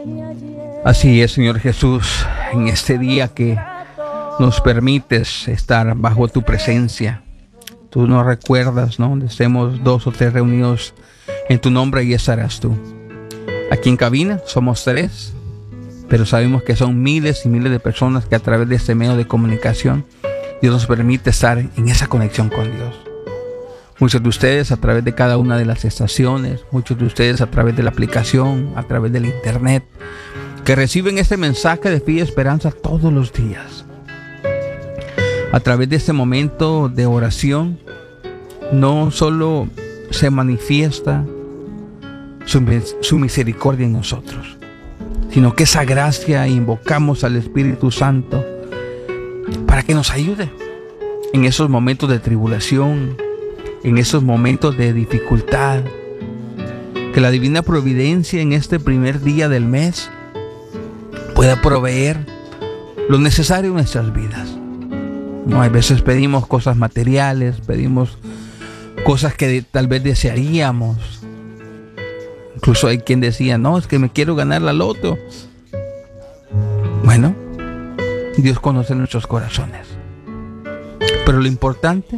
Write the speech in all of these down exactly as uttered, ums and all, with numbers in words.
Así es, Señor Jesús, en este día que nos permites estar bajo tu presencia. Tú nos recuerdas, ¿no? Donde estemos dos o tres reunidos en tu nombre y estarás tú. Aquí en cabina somos tres, pero sabemos que son miles y miles de personas que a través de este medio de comunicación Dios nos permite estar en esa conexión con Dios. Muchos de ustedes a través de cada una de las estaciones, muchos de ustedes a través de la aplicación, a través del internet, que reciben este mensaje de fe y esperanza todos los días. A través de este momento de oración, no solo se manifiesta su, su misericordia en nosotros, sino que esa gracia invocamos al Espíritu Santo para que nos ayude en esos momentos de tribulación, en esos momentos de dificultad. Que la divina providencia en este primer día del mes pueda proveer lo necesario en nuestras vidas. No, a veces pedimos cosas materiales, pedimos cosas que tal vez desearíamos. Incluso hay quien decía, no, es que me quiero ganar la loto. Bueno, Dios conoce nuestros corazones. Pero lo importante,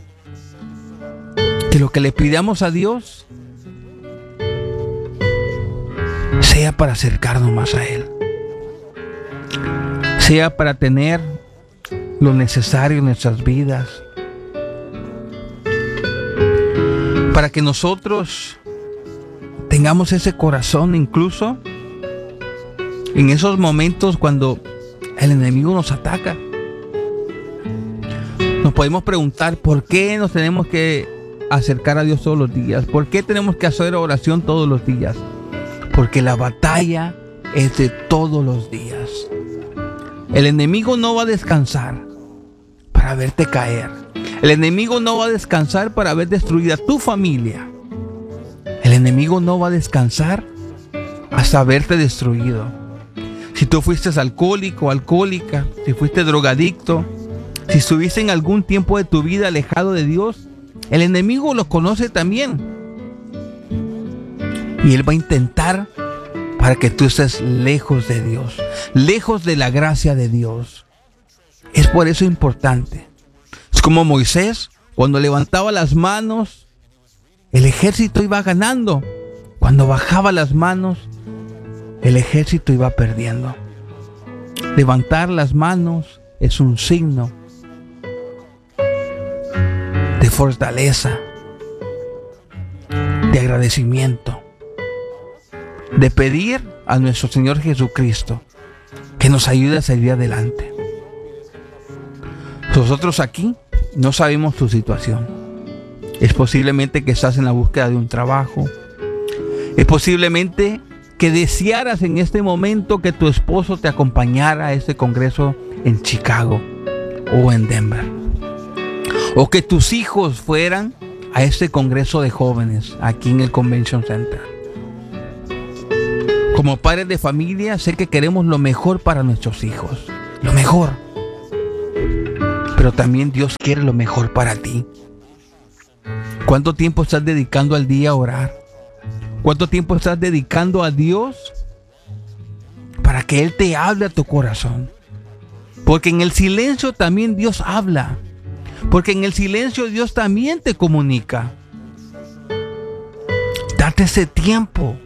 que lo que le pidamos a Dios sea para acercarnos más a Él. Sea para tener lo necesario en nuestras vidas. Para que nosotros tengamos ese corazón incluso en esos momentos cuando el enemigo nos ataca. Nos podemos preguntar por qué nos tenemos que acercar a Dios todos los días. ¿Por qué tenemos que hacer oración todos los días? Porque la batalla es de todos los días. El enemigo no va a descansar para verte caer. El enemigo no va a descansar para ver destruida tu familia. El enemigo no va a descansar hasta verte destruido. Si tú fuiste alcohólico, alcohólica, si fuiste drogadicto, si estuviste en algún tiempo de tu vida alejado de Dios, el enemigo lo conoce también. Y él va a intentar para que tú estés lejos de Dios, lejos de la gracia de Dios. Es por eso importante. Es como Moisés, cuando levantaba las manos, el ejército iba ganando. Cuando bajaba las manos, el ejército iba perdiendo. Levantar las manos es un signo de fortaleza, de agradecimiento, de pedir a nuestro Señor Jesucristo que nos ayude a salir adelante. Nosotros aquí no sabemos tu situación. Es posiblemente que estás en la búsqueda de un trabajo. Es posiblemente que desearas en este momento que tu esposo te acompañara a este congreso en Chicago o en Denver. O que tus hijos fueran a este congreso de jóvenes aquí en el Convention Center. Como padres de familia, sé que queremos lo mejor para nuestros hijos. Lo mejor. Pero también Dios quiere lo mejor para ti. ¿Cuánto tiempo estás dedicando al día a orar? ¿Cuánto tiempo estás dedicando a Dios para que Él te hable a tu corazón? Porque en el silencio también Dios habla. Porque en el silencio Dios también te comunica. Date ese tiempo.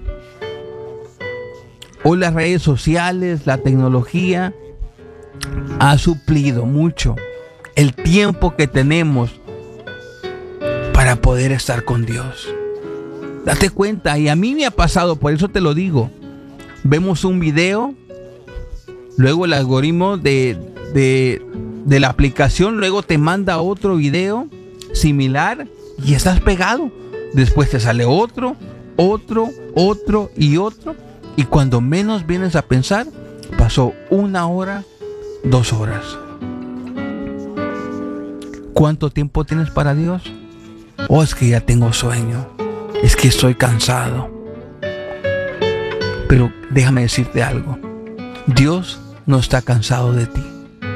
Hoy las redes sociales, la tecnología ha suplido mucho el tiempo que tenemos para poder estar con Dios. Date cuenta, y a mí me ha pasado, por eso te lo digo. Vemos un video, luego el algoritmo de, de, de la aplicación luego te manda otro video similar y estás pegado. Después te sale otro, otro, otro y otro. Y cuando menos vienes a pensar, pasó una hora, dos horas. ¿Cuánto tiempo tienes para Dios? Oh, es que ya tengo sueño. Es que estoy cansado. Pero déjame decirte algo. Dios no está cansado de ti.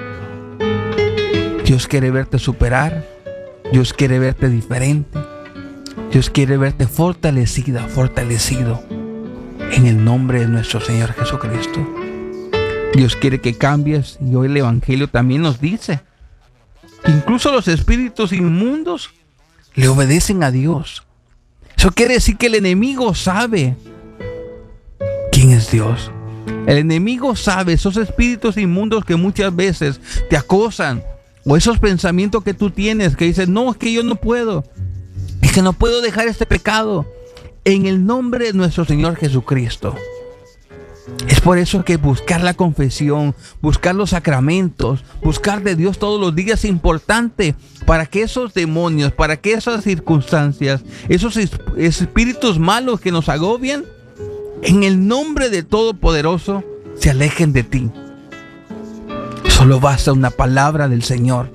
Dios quiere verte superar. Dios quiere verte diferente. Dios quiere verte fortalecida, fortalecido. en el nombre de nuestro Señor Jesucristo. Dios quiere que cambies, y hoy el Evangelio también nos dice que incluso los espíritus inmundos le obedecen a Dios. Eso quiere decir que el enemigo sabe quién es Dios. El enemigo sabe esos espíritus inmundos que muchas veces te acosan, o esos pensamientos que tú tienes que dices, no, es que yo no puedo, es que no puedo dejar este pecado. En el nombre de nuestro Señor Jesucristo. Es por eso que buscar la confesión, buscar los sacramentos, buscar de Dios todos los días es importante para que esos demonios, para que esas circunstancias, esos espíritus malos que nos agobian, en el nombre de Todopoderoso, se alejen de ti. Solo basta una palabra del Señor.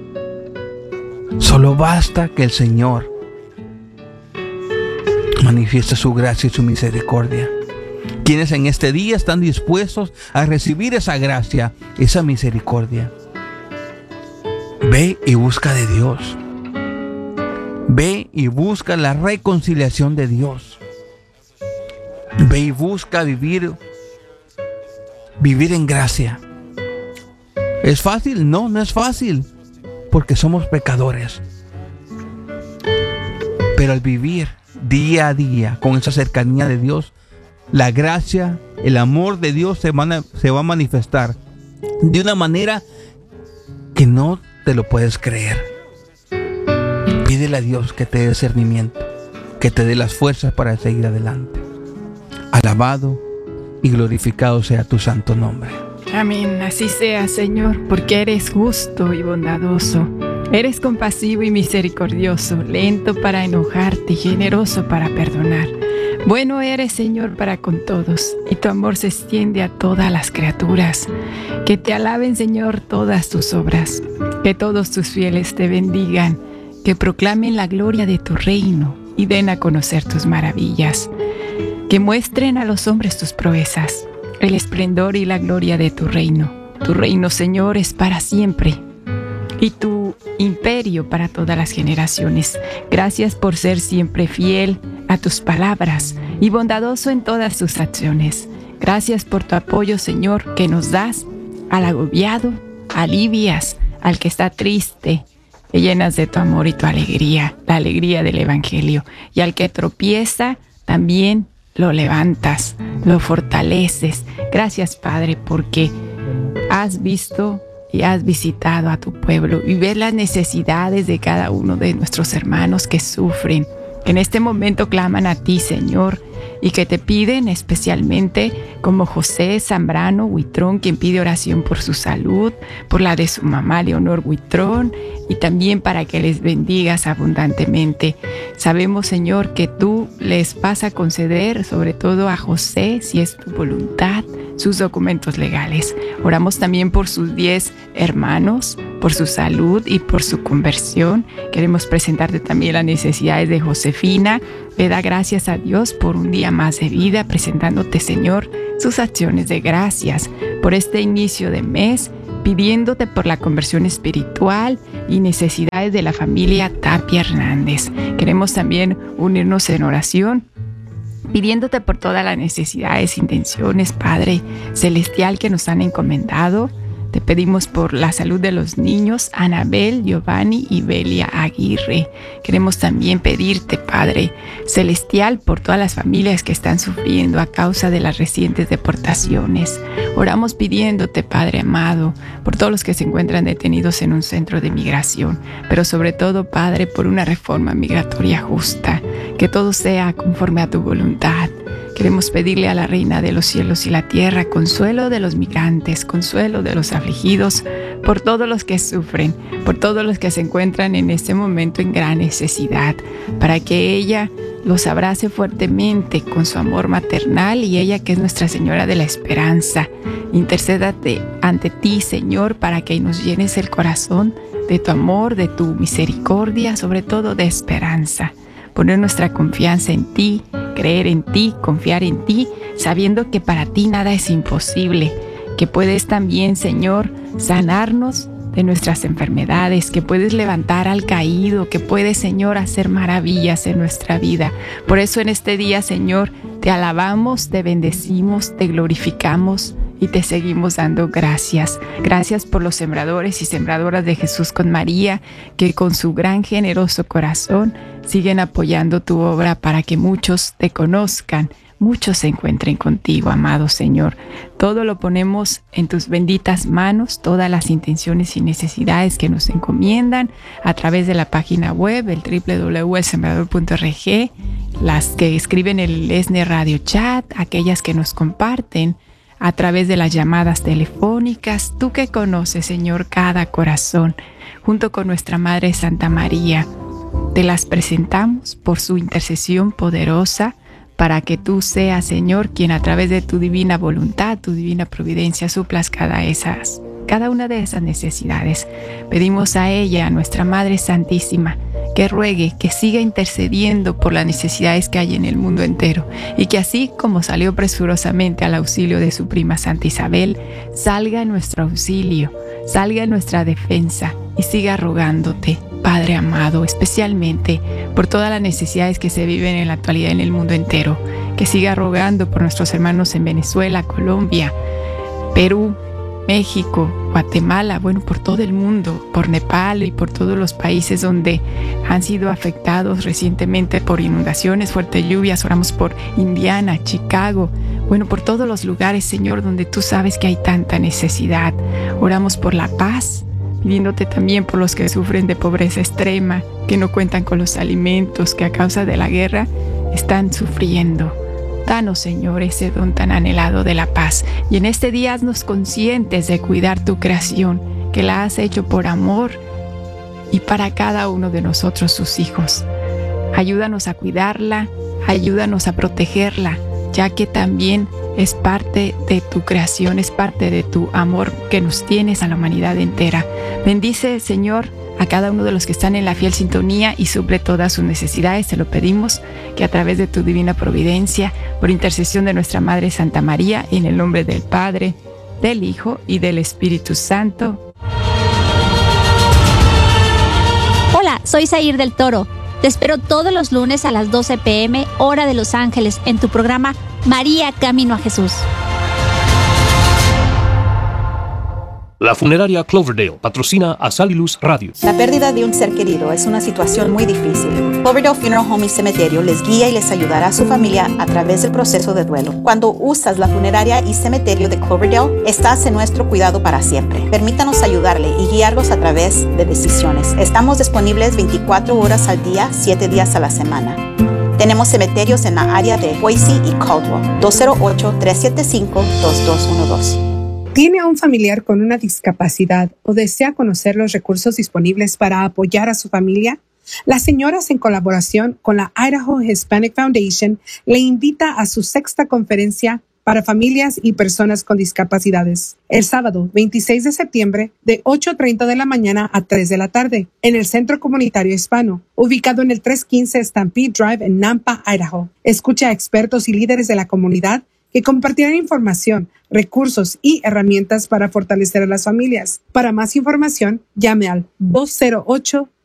Solo basta que el Señor manifiesta su gracia y su misericordia. Quienes en este día están dispuestos a recibir esa gracia, esa misericordia. Ve y busca de Dios. Ve y busca la reconciliación de Dios. Ve y busca vivir, vivir en gracia. ¿Es fácil? No, no es fácil, porque somos pecadores. Pero al vivir día a día con esa cercanía de Dios, la gracia, el amor de Dios se, van a, se va a manifestar de una manera que no te lo puedes creer. Pídele a Dios que te dé discernimiento, que te dé las fuerzas para seguir adelante. Alabado y glorificado sea tu santo nombre. Amén, así sea, Señor, porque eres justo y bondadoso. Eres compasivo y misericordioso, lento para enojarte y generoso para perdonar. Bueno eres, Señor, para con todos, y tu amor se extiende a todas las criaturas. Que te alaben, Señor, todas tus obras. Que todos tus fieles te bendigan. Que proclamen la gloria de tu reino y den a conocer tus maravillas. Que muestren a los hombres tus proezas, el esplendor y la gloria de tu reino. Tu reino, Señor, es para siempre, y tu imperio para todas las generaciones. Gracias por ser siempre fiel a tus palabras y bondadoso en todas tus acciones. Gracias por tu apoyo, Señor, que nos das al agobiado, alivias al que está triste, te llenas de tu amor y tu alegría, la alegría del Evangelio. Y al que tropieza, también lo levantas, lo fortaleces. Gracias, Padre, porque has visto y has visitado a tu pueblo y ves las necesidades de cada uno de nuestros hermanos que sufren, que en este momento claman a ti, Señor, y que te piden especialmente, como José Zambrano Huitrón, quien pide oración por su salud, por la de su mamá Leonor Huitrón, y también para que les bendigas abundantemente. Sabemos, Señor, que tú les vas a conceder, sobre todo a José, si es tu voluntad, sus documentos legales. Oramos también por sus diez hermanos, por su salud y por su conversión. Queremos presentarte también las necesidades de Josefina. Le da gracias a Dios por un día más de vida, presentándote, Señor, sus acciones de gracias por este inicio de mes, pidiéndote por la conversión espiritual y necesidades de la familia Tapia Hernández. Queremos también unirnos en oración, pidiéndote por todas las necesidades, intenciones, Padre Celestial, que nos han encomendado. Te pedimos por la salud de los niños, Anabel, Giovanni y Belia Aguirre. Queremos también pedirte, Padre Celestial, por todas las familias que están sufriendo a causa de las recientes deportaciones. Oramos pidiéndote, Padre amado, por todos los que se encuentran detenidos en un centro de migración, pero sobre todo, Padre, por una reforma migratoria justa, que todo sea conforme a tu voluntad. Queremos pedirle a la Reina de los cielos y la tierra consuelo de los migrantes, consuelo de los afligidos, por todos los que sufren, por todos los que se encuentran en este momento en gran necesidad, para que ella los abrace fuertemente con su amor maternal, y ella, que es Nuestra Señora de la Esperanza, intercédate ante ti, Señor, para que nos llenes el corazón de tu amor, de tu misericordia, sobre todo de esperanza. Poner nuestra confianza en ti, creer en ti, confiar en ti, sabiendo que para ti nada es imposible, que puedes también, Señor, sanarnos de nuestras enfermedades, que puedes levantar al caído, que puedes, Señor, hacer maravillas en nuestra vida. Por eso en este día, Señor, te alabamos, te bendecimos, te glorificamos y te seguimos dando gracias. Gracias por los sembradores y sembradoras de Jesús con María, que con su gran generoso corazón siguen apoyando tu obra para que muchos te conozcan, muchos se encuentren contigo, amado Señor. Todo lo ponemos en tus benditas manos, todas las intenciones y necesidades que nos encomiendan a través de la página web, el doble u doble u doble u punto el sembrador punto org, las que escriben el ESNE Radio Chat, aquellas que nos comparten a través de las llamadas telefónicas. Tú que conoces, Señor, cada corazón, junto con nuestra Madre Santa María, te las presentamos por su intercesión poderosa, para que tú seas, Señor, quien a través de tu divina voluntad, tu divina providencia, suplas cada, esas, cada una de esas necesidades. Pedimos a ella, a nuestra Madre Santísima, que ruegue, que siga intercediendo por las necesidades que hay en el mundo entero, y que así como salió presurosamente al auxilio de su prima Santa Isabel, salga en nuestro auxilio, salga en nuestra defensa y siga rogándote, Padre amado, especialmente por todas las necesidades que se viven en la actualidad en el mundo entero, que siga rogando por nuestros hermanos en Venezuela, Colombia, Perú, México, Guatemala, bueno, por todo el mundo, por Nepal y por todos los países donde han sido afectados recientemente por inundaciones, fuertes lluvias. Oramos por Indiana, Chicago, bueno, por todos los lugares, Señor, donde tú sabes que hay tanta necesidad. Oramos por la paz, pidiéndote también por los que sufren de pobreza extrema, que no cuentan con los alimentos, que a causa de la guerra están sufriendo. Danos, Señor, ese don tan anhelado de la paz. Y en este día haznos conscientes de cuidar tu creación, que la has hecho por amor y para cada uno de nosotros, sus hijos. Ayúdanos a cuidarla, ayúdanos a protegerla, ya que también es parte de tu creación, es parte de tu amor que nos tienes a la humanidad entera. Bendice, Señor, a cada uno de los que están en la fiel sintonía y suple todas sus necesidades. Te lo pedimos, que a través de tu divina providencia, por intercesión de nuestra Madre Santa María, en el nombre del Padre, del Hijo y del Espíritu Santo. Hola, soy Zair del Toro. Te espero todos los lunes a las doce pe eme, hora de Los Ángeles, en tu programa María Camino a Jesús. La funeraria Cloverdale patrocina a Sal y Luz Radio. La pérdida de un ser querido es una situación muy difícil. Cloverdale Funeral Home y Cementerio les guía y les ayudará a su familia a través del proceso de duelo. Cuando usas la funeraria y cementerio de Cloverdale, estás en nuestro cuidado para siempre. Permítanos ayudarle y guiarlos a través de decisiones. Estamos disponibles veinticuatro horas al día, siete días a la semana. Tenemos cementerios en la área de Boise y Caldwell. dos cero ocho, tres siete cinco, dos dos uno dos. ¿Tiene a un familiar con una discapacidad o desea conocer los recursos disponibles para apoyar a su familia? Las señoras, en colaboración con la Idaho Hispanic Foundation, le invita a su sexta conferencia para familias y personas con discapacidades, el sábado veintiséis de septiembre de ocho treinta de la mañana a tres de la tarde, en el Centro Comunitario Hispano, ubicado en el trescientos quince Stampede Drive en Nampa, Idaho. Escucha a expertos y líderes de la comunidad que compartirán información, recursos y herramientas para fortalecer a las familias. Para más información, llame al dos cero ocho,